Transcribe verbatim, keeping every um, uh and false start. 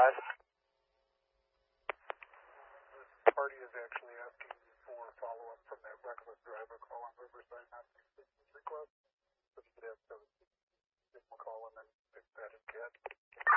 five. The party is actually asking for follow-up